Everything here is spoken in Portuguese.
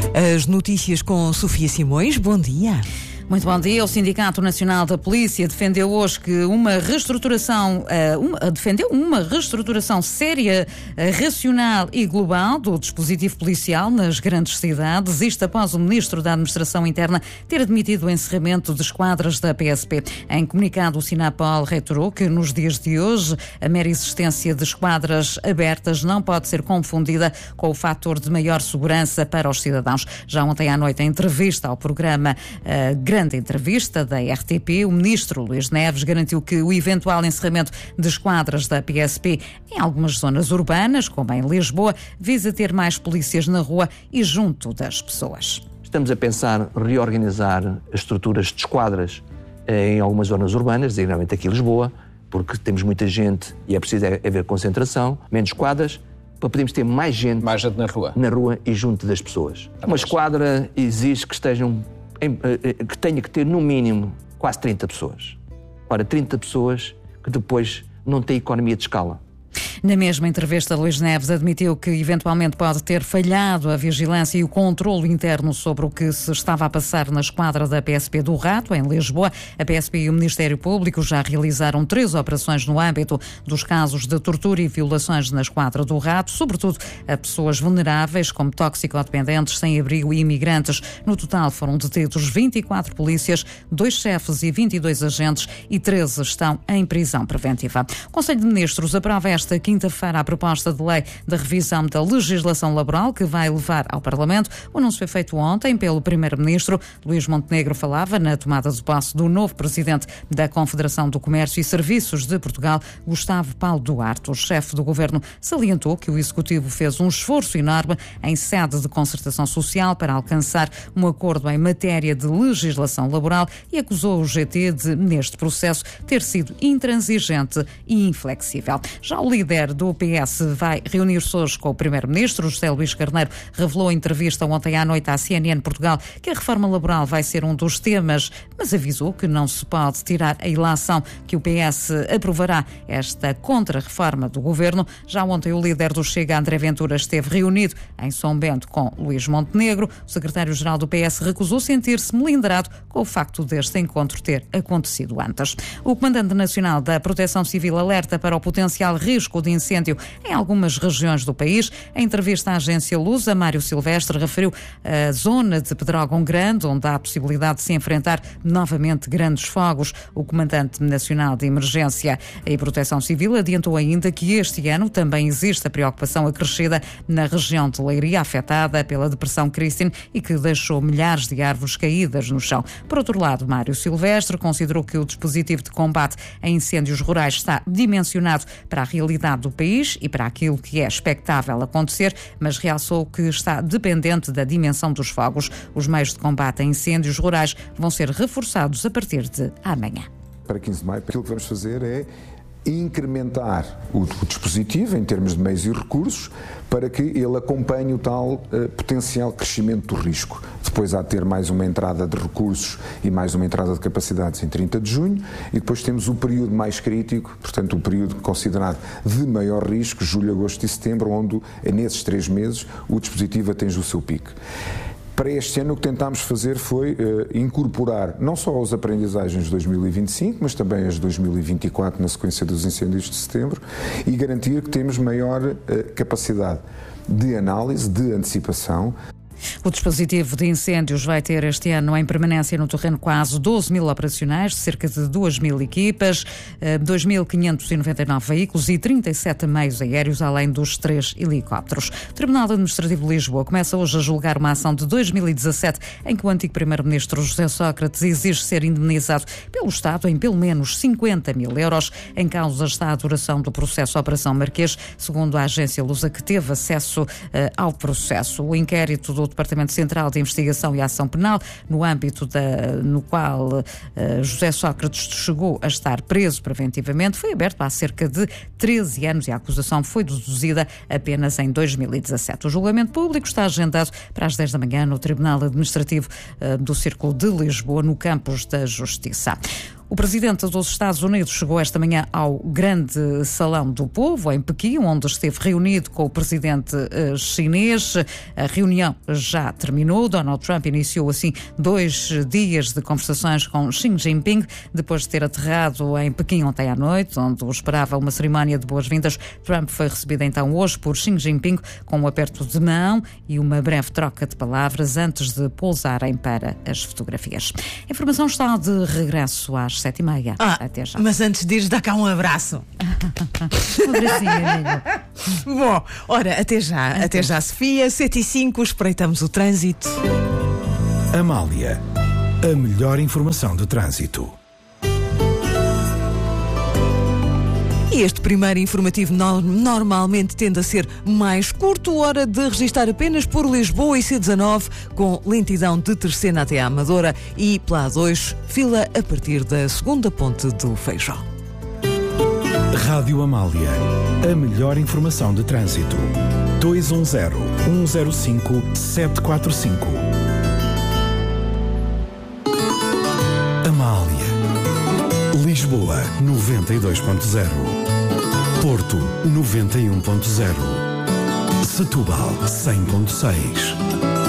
As notícias com Sofia Simões. Bom dia. Muito bom dia. O Sindicato Nacional da Polícia defendeu hoje que uma reestruturação séria, racional e global do dispositivo policial nas grandes cidades, isto após o Ministro da Administração Interna ter admitido o encerramento de esquadras da PSP. Em comunicado, o Sinapol reiterou que nos dias de hoje a mera existência de esquadras abertas não pode ser confundida com o fator de maior segurança para os cidadãos. Já ontem à noite, em entrevista ao programa Grande Entrevista da RTP, o Ministro Luís Neves garantiu que o eventual encerramento de esquadras da PSP em algumas zonas urbanas, como em Lisboa, visa ter mais polícias na rua e junto das pessoas. Estamos a pensar reorganizar as estruturas de esquadras em algumas zonas urbanas, designadamente aqui em Lisboa, porque temos muita gente e é preciso haver concentração, menos esquadras, para podermos ter mais gente na rua e junto das pessoas. Uma esquadra exige que tenha que ter no mínimo quase 30 pessoas. Ora, 30 pessoas que depois não têm economia de escala. Na mesma entrevista, Luís Neves admitiu que eventualmente pode ter falhado a vigilância e o controlo interno sobre o que se estava a passar na esquadra da PSP do Rato, em Lisboa. A PSP e o Ministério Público já realizaram 3 operações no âmbito dos casos de tortura e violações na esquadra do Rato, sobretudo a pessoas vulneráveis, como toxicodependentes, sem-abrigo e imigrantes. No total foram detidos 24 polícias, 2 chefes e 22 agentes e 13 estão em prisão preventiva. O Conselho de Ministros aprova esta quinta-feira a proposta de lei da revisão da legislação laboral que vai levar ao Parlamento. O anúncio foi feito ontem pelo Primeiro-Ministro. Luís Montenegro falava na tomada de posse do novo Presidente da Confederação do Comércio e Serviços de Portugal, Gustavo Paulo Duarte. O chefe do Governo salientou que o Executivo fez um esforço enorme em sede de concertação social para alcançar um acordo em matéria de legislação laboral e acusou o GT de, neste processo, ter sido intransigente e inflexível. Já o líder do PS vai reunir-se hoje com o Primeiro-Ministro. José Luís Carneiro revelou em entrevista ontem à noite à CNN Portugal que a reforma laboral vai ser um dos temas, mas avisou que não se pode tirar a ilação que o PS aprovará esta contra-reforma do Governo. Já ontem o líder do Chega, André Ventura, esteve reunido em São Bento com Luís Montenegro. O secretário-geral do PS recusou sentir-se melindrado com o facto deste encontro ter acontecido antes. O Comandante Nacional da Proteção Civil alerta para o potencial risco de incêndio em algumas regiões do país. Em entrevista à agência Lusa, Mário Silvestre referiu a zona de Pedrógão Grande, onde há a possibilidade de se enfrentar novamente grandes fogos. O Comandante Nacional de Emergência e Proteção Civil adiantou ainda que este ano também existe a preocupação acrescida na região de Leiria, afetada pela depressão Christine e que deixou milhares de árvores caídas no chão. Por outro lado, Mário Silvestre considerou que o dispositivo de combate a incêndios rurais está dimensionado para a realidade do país e para aquilo que é expectável acontecer, mas realçou que está dependente da dimensão dos fogos. Os meios de combate a incêndios rurais vão ser reforçados a partir de amanhã. Para 15 de maio, aquilo que vamos fazer é incrementar o dispositivo em termos de meios e recursos para que ele acompanhe o tal potencial crescimento do risco. Depois há de ter mais uma entrada de recursos e mais uma entrada de capacidades em 30 de junho e depois temos o período mais crítico, portanto o período considerado de maior risco, julho, agosto e setembro, onde nesses 3 meses o dispositivo atinge o seu pico. Para este ano o que tentámos fazer foi incorporar não só as aprendizagens de 2025, mas também as de 2024 na sequência dos incêndios de setembro e garantir que temos maior capacidade de análise, de antecipação. O dispositivo de incêndios vai ter este ano em permanência no terreno quase 12.000 operacionais, cerca de 2.000 equipas, 2.599 veículos e 37 meios aéreos, além dos 3 helicópteros. O Tribunal Administrativo de Lisboa começa hoje a julgar uma ação de 2017 em que o antigo Primeiro-Ministro José Sócrates exige ser indemnizado pelo Estado em pelo menos 50 mil euros. Em causa está a duração do processo Operação Marquês, segundo a agência Lusa, que teve acesso ao processo. O inquérito do Departamento Central de Investigação e Ação Penal, no âmbito no qual José Sócrates chegou a estar preso preventivamente, foi aberto há cerca de 13 anos e a acusação foi deduzida apenas em 2017. O julgamento público está agendado para as 10 da manhã no Tribunal Administrativo do Círculo de Lisboa, no Campos da Justiça. O presidente dos Estados Unidos chegou esta manhã ao Grande Salão do Povo, em Pequim, onde esteve reunido com o presidente chinês. A reunião já terminou. Donald Trump iniciou assim 2 dias de conversações com Xi Jinping, depois de ter aterrado em Pequim ontem à noite, onde o esperava uma cerimónia de boas-vindas. Trump foi recebido então hoje por Xi Jinping com um aperto de mão e uma breve troca de palavras antes de pousarem para as fotografias. A informação está de regresso às 7h30. Até já. Mas antes de ires, dá cá um abraço. Um abracinho, amigo. Bom, ora, até já. Até já, Sofia. 7h05, espreitamos o trânsito. Amália, a melhor informação de trânsito. E este primeiro informativo normalmente tende a ser mais curto, hora de registar apenas por Lisboa e C19, com lentidão de Terceira até à Amadora, e pela A2, fila a partir da segunda ponte do Feijó. Rádio Amália, a melhor informação de trânsito. 210-105-745. Amália. Lisboa 92.0, Porto 91.0, Setúbal 100.6,